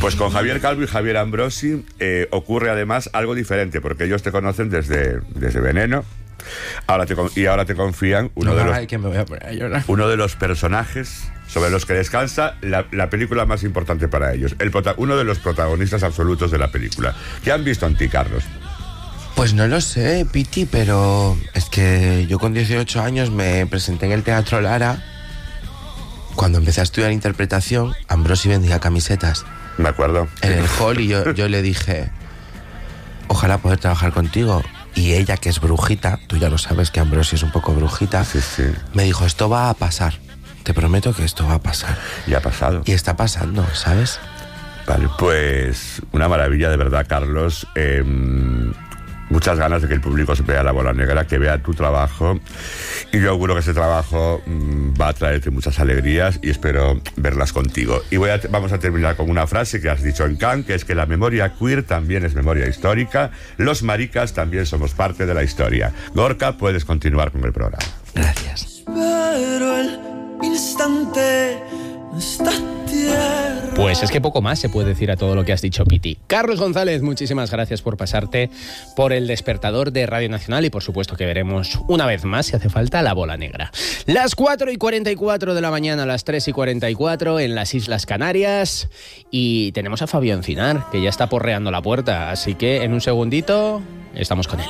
Pues con Javier Calvo y Javier Ambrosi ocurre además algo diferente, porque ellos te conocen desde Veneno. Ahora te confían uno de los personajes sobre los que descansa la película más importante para ellos, uno de los protagonistas absolutos de la película. ¿Qué han visto en ti, Carlos? Pues no lo sé, Piti, pero es que yo con 18 años me presenté en el Teatro Lara. Cuando empecé a estudiar interpretación, Ambrosi vendía camisetas. Me acuerdo. En el hall, y yo le dije, ojalá poder trabajar contigo. Y ella, que es brujita, tú ya lo sabes que Ambrosi es un poco brujita, sí. Me dijo, esto va a pasar. Te prometo que esto va a pasar. Y ha pasado. Y está pasando, ¿sabes? Vale, pues una maravilla de verdad, Carlos. Muchas ganas de que el público se vea La Bola Negra, que vea tu trabajo, y yo auguro que ese trabajo va a traerte muchas alegrías y espero verlas contigo. Y vamos a terminar con una frase que has dicho en Cannes, que es que la memoria queer también es memoria histórica, los maricas también somos parte de la historia. Gorka, puedes continuar con el programa. Gracias. Pero el instante está tierra. Pues es que poco más se puede decir a todo lo que has dicho, Piti. Carlos González, muchísimas gracias por pasarte por el despertador de Radio Nacional y por supuesto que veremos una vez más, si hace falta, La Bola Negra. Las 4:44 de la mañana, las 3:44 en las Islas Canarias, y tenemos a Fabio Encinar, que ya está porreando la puerta, así que en un segundito estamos con él.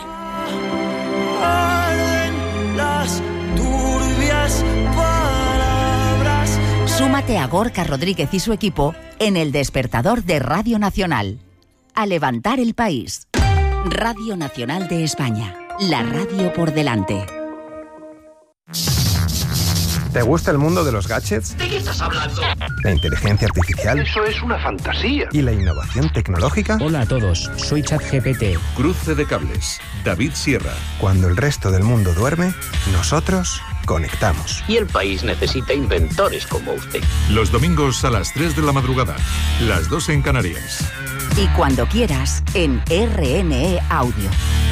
Las turbias palabras. Súmate a Gorka Rodríguez y su equipo en el despertador de Radio Nacional. A levantar el país. Radio Nacional de España. La radio por delante. ¿Te gusta el mundo de los gadgets? ¿De qué estás hablando? ¿La inteligencia artificial? Eso es una fantasía. ¿Y la innovación tecnológica? Hola a todos, soy ChatGPT. Cruce de cables, David Sierra. Cuando el resto del mundo duerme, nosotros conectamos. Y el país necesita inventores como usted. Los domingos a las 3 de la madrugada, las 2 en Canarias. Y cuando quieras, en RNE Audio.